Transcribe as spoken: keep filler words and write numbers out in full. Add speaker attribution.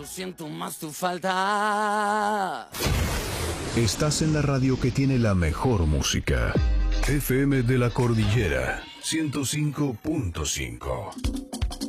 Speaker 1: siento más tu falta.
Speaker 2: Estás en la radio que tiene la mejor música. F M de la Cordillera, ciento cinco punto cinco.